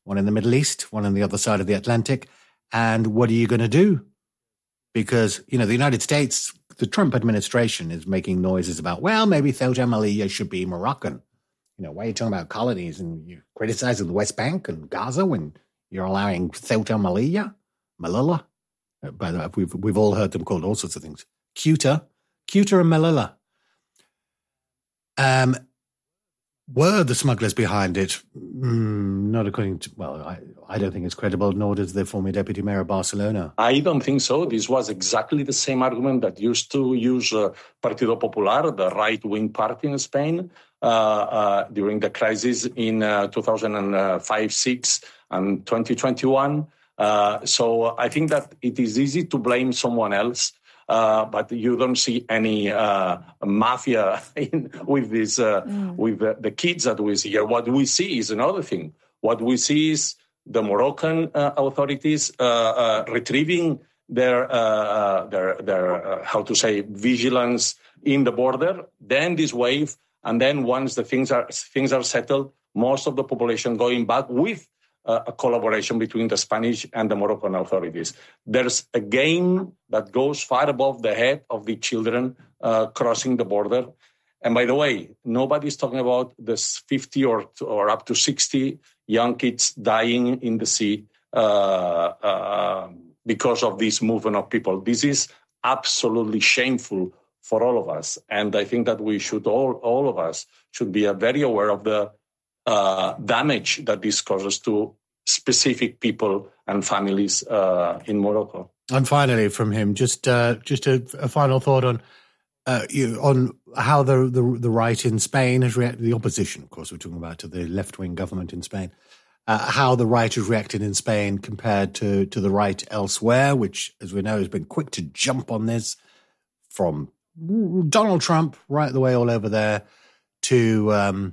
one in the Middle East, one on the other side of the Atlantic. And what are you going to do? Because, the United States, the Trump administration is making noises about, well, maybe Ceuta and Melilla should be Moroccan. Why are you talking about colonies and you're criticizing the West Bank and Gaza when you're allowing Ceuta and Melilla? By the way, we've all heard them called all sorts of things. Ceuta and Melilla. Were the smugglers behind it? Not according to, I don't think it's credible, nor does the former deputy mayor of Barcelona. I don't think so. This was exactly the same argument that used to use Partido Popular, the right-wing party in Spain, during the crisis in 2005-06 and 2021. So I think that it is easy to blame someone else. But you don't see any mafia with this, with the kids that we see here. What we see is another thing. What we see is the Moroccan authorities retrieving their vigilance in the border. Then this wave, and then once the things are settled, most of the population going back with a collaboration between the Spanish and the Moroccan authorities. There's a game that goes far above the head of the children crossing the border. And by the way, nobody's talking about the 50 or up to 60 young kids dying in the sea because of this movement of people. This is absolutely shameful for all of us. And I think that we should, all of us, should be very aware of the damage that this causes to specific people and families in Morocco. And finally, from him, just a final thought on how the right in Spain has reacted. The opposition, of course, we're talking about to the left-wing government in Spain. How the right has reacted in Spain compared to the right elsewhere, which, as we know, has been quick to jump on this, from Donald Trump right the way all over there to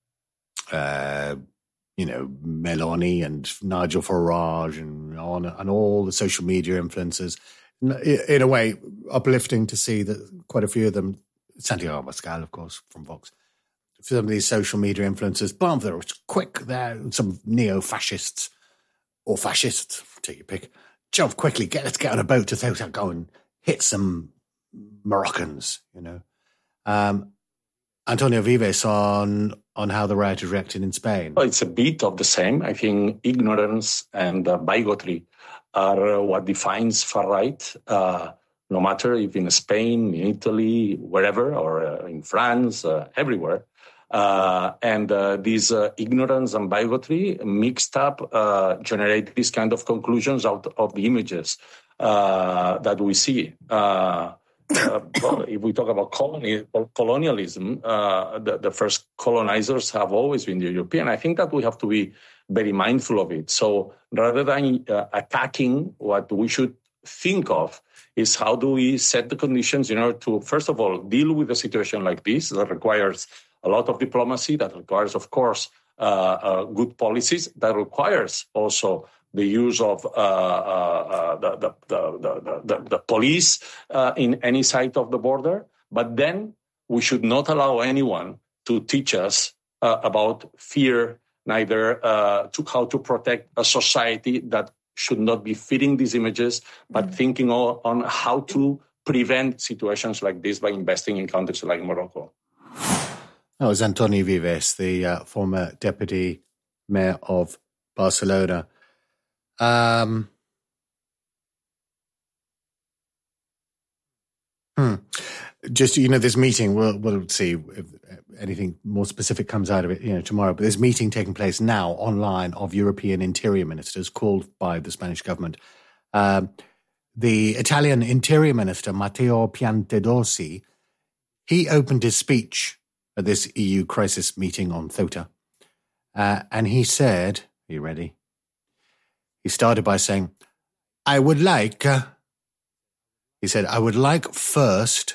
Meloni and Nigel Farage and all the social media influencers. In a way, uplifting to see that quite a few of them, Santiago Abascal, of course, from Vox, some of these social media influencers, they're quick, they're some neo-fascists or fascists, take your pick, jump quickly, let's get on a boat to Ceuta, go and hit some Moroccans, Antonio Vives on how the riot is reacted in Spain. Well, it's a bit of the same. I think ignorance and bigotry are what defines far right, no matter if in Spain, in Italy, wherever, or in France, everywhere. And this ignorance and bigotry mixed up generate these kind of conclusions out of the images that we see. If we talk about colonialism, the first colonizers have always been the European. I think that we have to be very mindful of it. So rather than attacking, what we should think of is how do we set the conditions in order to, first of all, deal with a situation like this that requires a lot of diplomacy, that requires, of course, good policies, that requires also the use of the police in any side of the border. But then we should not allow anyone to teach us about fear, neither to how to protect a society that should not be feeding these images, but thinking on how to prevent situations like this by investing in countries like Morocco. That was Antonio Vives, the former deputy mayor of Barcelona. Just, this meeting, we'll see if anything more specific comes out of it, tomorrow. But this meeting taking place now online of European interior ministers called by the Spanish government. The Italian interior minister, Matteo Piantedosi, he opened his speech at this EU crisis meeting on Ceuta. And he said, are you ready? He started by saying, I would like first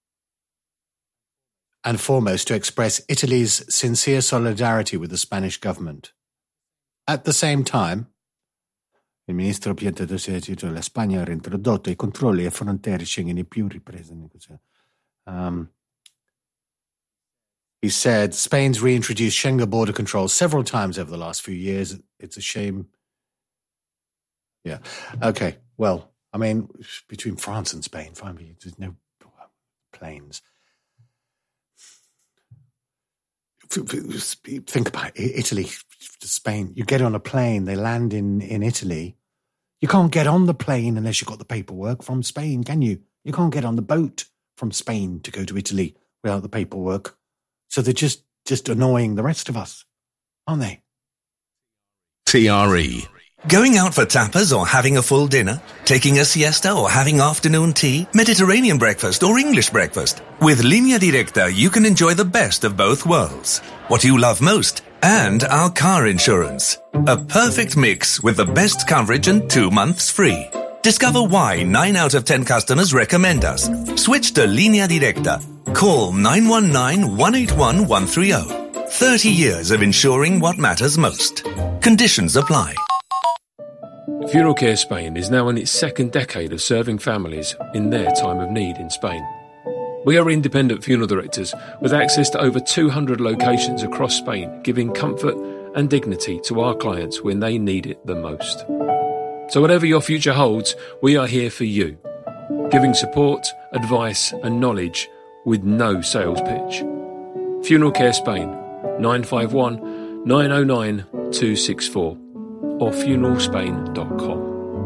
and foremost to express Italy's sincere solidarity with the Spanish government. At the same time, il ministro Piantedosi ha detto che la Spagna ha reintrodotto i controlli ai frontiere Schengen in più riprese. He said Spain's reintroduced Schengen border controls several times over the last few years. It's a shame. Yeah. Okay. Well, I mean, between France and Spain, fine, there's no planes. Think about Italy to Spain. You get on a plane, they land in Italy. You can't get on the plane unless you've got the paperwork from Spain, can you? You can't get on the boat from Spain to go to Italy without the paperwork. So they're just annoying the rest of us, aren't they? TRE. Going out for tapas or having a full dinner? Taking a siesta or having afternoon tea? Mediterranean breakfast or English breakfast? With Línea Directa, you can enjoy the best of both worlds. What you love most and our car insurance. A perfect mix with the best coverage and 2 months free. Discover why 9 out of 10 customers recommend us. Switch to Línea Directa. Call 919-181-130. 30 years of insuring what matters most. Conditions apply. Funeral Care Spain is now in its second decade of serving families in their time of need in Spain. We are independent funeral directors with access to over 200 locations across Spain, giving comfort and dignity to our clients when they need it the most. So whatever your future holds, we are here for you, giving support, advice and knowledge with no sales pitch. Funeral Care Spain, 951 909 264 or funeralspain.com.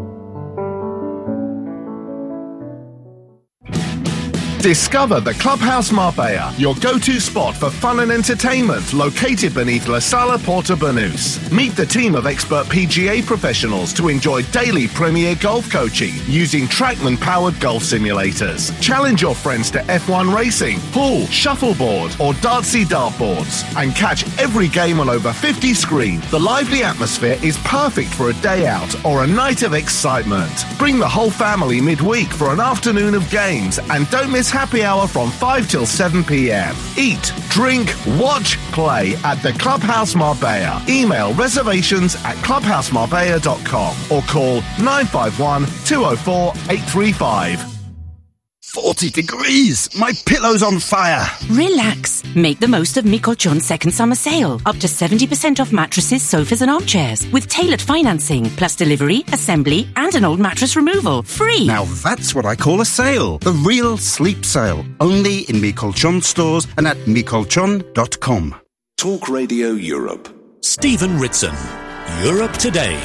Discover the Clubhouse Marbella, your go-to spot for fun and entertainment, located beneath La Sala Porta Banús. Meet the team of expert PGA professionals to enjoy daily Premier golf coaching using Trackman-powered golf simulators. Challenge your friends to F1 racing, pool, shuffleboard, or Dartsy dartboards, and catch every game on over 50 screens. The lively atmosphere is perfect for a day out or a night of excitement. Bring the whole family midweek for an afternoon of games, and don't miss happy hour from 5 till 7 p.m. Eat, drink, watch, play at the Clubhouse Marbella. Email reservations@clubhousemarbella.com or call 951 204 835. 40 degrees! My pillow's on fire! Relax. Make the most of Mi Colchon's second summer sale. Up to 70% off mattresses, sofas and armchairs with tailored financing, plus delivery, assembly and an old mattress removal. Free! Now that's what I call a sale. The real sleep sale. Only in Mi Colchon stores and at micolchon.com. Talk Radio Europe. Stephen Ritson. Europe Today.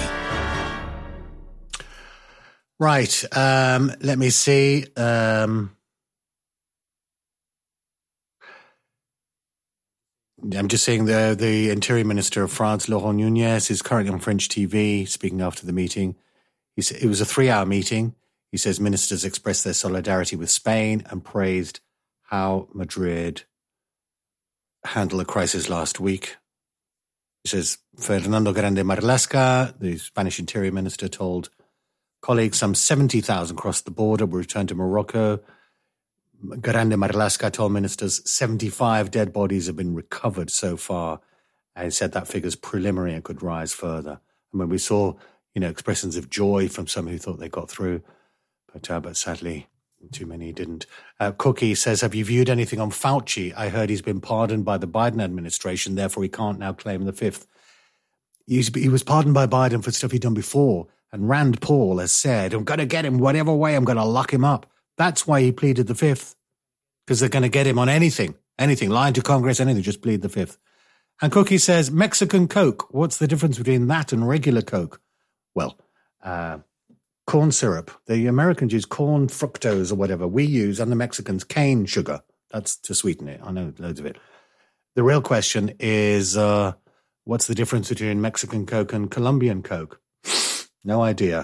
Right, let me see. I'm just seeing the Interior Minister of France, Laurent Nunez, is currently on French TV speaking after the meeting. He said it was a 3-hour meeting. He says ministers expressed their solidarity with Spain and praised how Madrid handled the crisis last week. He says Fernando Grande Marlaska, the Spanish Interior Minister, told colleagues some 70,000 crossed the border, were returned to Morocco. Grande Marlaska told ministers 75 dead bodies have been recovered so far. And he said that figure's preliminary and could rise further. And when we saw, expressions of joy from some who thought they got through, but sadly, too many didn't. Cookie says, have you viewed anything on Fauci? I heard he's been pardoned by the Biden administration, therefore he can't now claim the fifth. He was pardoned by Biden for stuff he'd done before. And Rand Paul has said, I'm going to get him whatever way, I'm going to lock him up. That's why he pleaded the fifth. Because they're going to get him on anything, lying to Congress, anything, just plead the fifth. And Cookie says, Mexican Coke, what's the difference between that and regular Coke? Well, corn syrup. The Americans use corn fructose or whatever. We use, and the Mexicans, cane sugar. That's to sweeten it. I know loads of it. The real question is, what's the difference between Mexican Coke and Colombian Coke? No idea.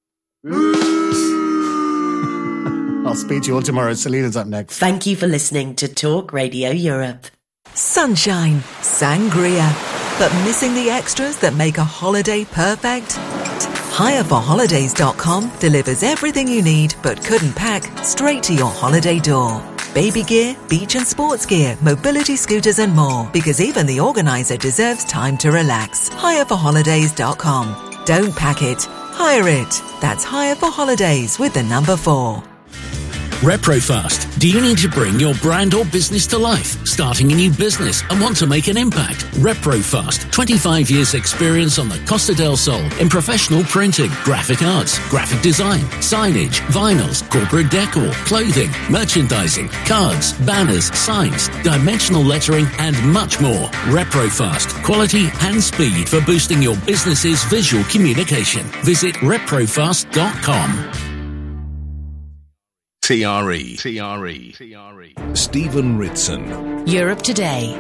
I'll speak to you all tomorrow. Selena's up next. Thank you for listening to Talk Radio Europe. Sunshine, sangria, but missing the extras that make a holiday perfect? HireForHolidays.com delivers everything you need but couldn't pack straight to your holiday door. Baby gear, beach and sports gear, mobility scooters and more, because even the organizer deserves time to relax. HireForHolidays.com. Don't pack it, hire it. That's Hire for Holidays with the number 4. ReproFast. Do you need to bring your brand or business to life? Starting a new business and want to make an impact? ReproFast. 25 years experience on the Costa del Sol in professional printing, graphic arts, graphic design, signage, vinyls, corporate decor, clothing, merchandising, cards, banners, signs, dimensional lettering, and much more. ReproFast. Quality and speed for boosting your business's visual communication. Visit reprofast.com. TRE. Stephen Ritson. Europe Today.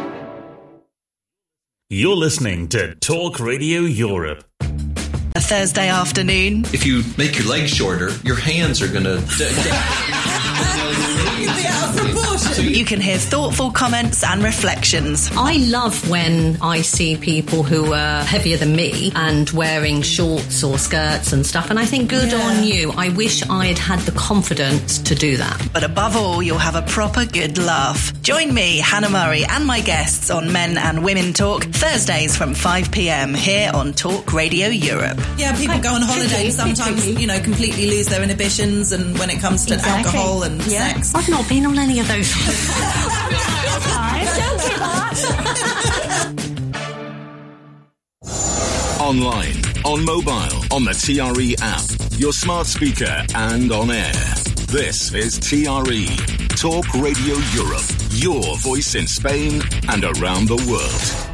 You're listening to Talk Radio Europe. A Thursday afternoon. If you make your legs shorter, your hands are going to... You can hear thoughtful comments and reflections. I love when I see people who are heavier than me and wearing shorts or skirts and stuff, and I think good on you. I wish I'd had the confidence to do that. But above all, you'll have a proper good laugh. Join me, Hannah Murray, and my guests on Men and Women Talk, Thursdays from 5 p.m. here on Talk Radio Europe. Yeah, people go on holiday and sometimes, completely lose their inhibitions, and when it comes to alcohol and sex. I've not been on any of those. Online, on mobile, on the TRE app, your smart speaker, and on air. This is TRE, Talk Radio Europe, your voice in Spain and around the world.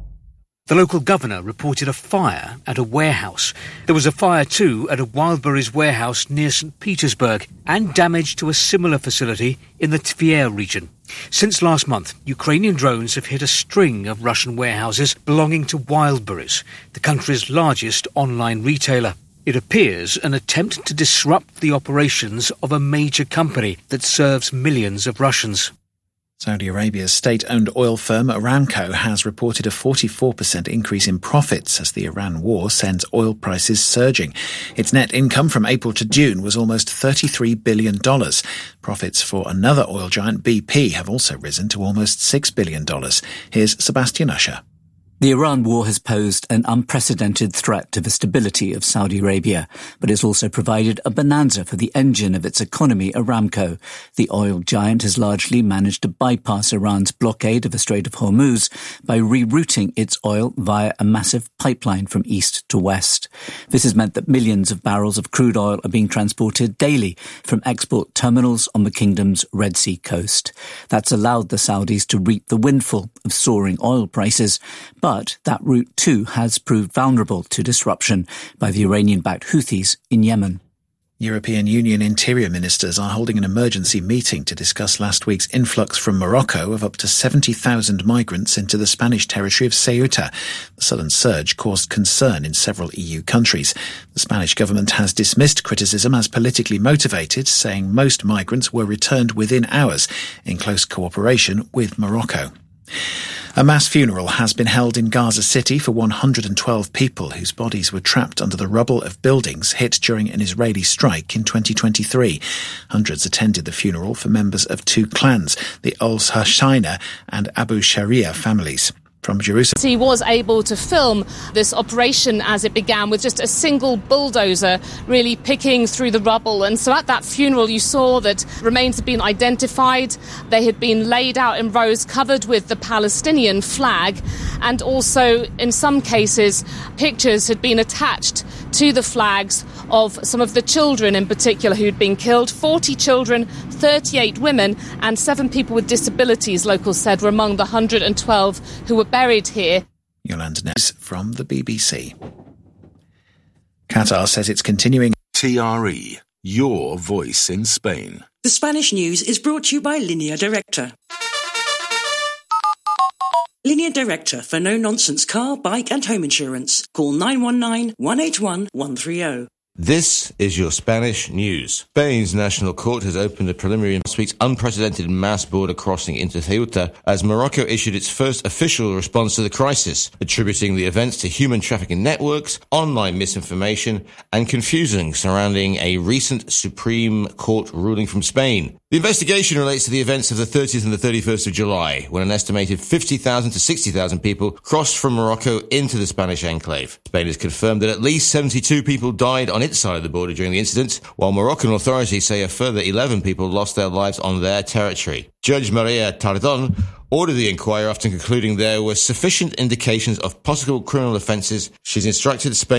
The local governor reported a fire at a warehouse. There was a fire too at a Wildberries warehouse near St. Petersburg and damage to a similar facility in the Tver region. Since last month, Ukrainian drones have hit a string of Russian warehouses belonging to Wildberries, the country's largest online retailer. It appears an attempt to disrupt the operations of a major company that serves millions of Russians. Saudi Arabia's state-owned oil firm Aramco has reported a 44% increase in profits as the Iran war sends oil prices surging. Its net income from April to June was almost $33 billion. Profits for another oil giant, BP, have also risen to almost $6 billion. Here's Sebastian Usher. The Iran war has posed an unprecedented threat to the stability of Saudi Arabia, but it's also provided a bonanza for the engine of its economy, Aramco. The oil giant has largely managed to bypass Iran's blockade of the Strait of Hormuz by rerouting its oil via a massive pipeline from east to west. This has meant that millions of barrels of crude oil are being transported daily from export terminals on the kingdom's Red Sea coast. That's allowed the Saudis to reap the windfall of soaring oil prices, but that route too has proved vulnerable to disruption by the Iranian-backed Houthis in Yemen. European Union interior ministers are holding an emergency meeting to discuss last week's influx from Morocco of up to 70,000 migrants into the Spanish territory of Ceuta. The sudden surge caused concern in several EU countries. The Spanish government has dismissed criticism as politically motivated, saying most migrants were returned within hours in close cooperation with Morocco. A mass funeral has been held in Gaza City for 112 people whose bodies were trapped under the rubble of buildings hit during an Israeli strike in 2023. Hundreds attended the funeral for members of two clans, the Al Hashina and Abu Sharia families. From Jerusalem. He was able to film this operation as it began with just a single bulldozer really picking through the rubble. And so at that funeral, you saw that remains had been identified. They had been laid out in rows covered with the Palestinian flag. And also, in some cases, pictures had been attached to the flags of some of the children in particular who'd been killed. 40 children, 38 women and 7 people with disabilities, locals said, were among the 112 who were buried here. Yolanda Ness from the BBC. Qatar says it's continuing. TRE, your voice in Spain. The Spanish news is brought to you by Línea Directa. Línea Directa for no-nonsense car, bike and home insurance. Call 919-181-130. This is your Spanish news. Spain's National Court has opened a preliminary last week's unprecedented mass border crossing into Ceuta as Morocco issued its first official response to the crisis, attributing the events to human trafficking networks, online misinformation, and confusion surrounding a recent Supreme Court ruling from Spain. The investigation relates to the events of the 30th and the 31st of July, when an estimated 50,000 to 60,000 people crossed from Morocco into the Spanish enclave. Spain has confirmed that at least 72 people died on its side of the border during the incident, while Moroccan authorities say a further 11 people lost their lives on their territory. Judge Maria Tardon ordered the inquiry after concluding there were sufficient indications of possible criminal offences. She's instructed Spain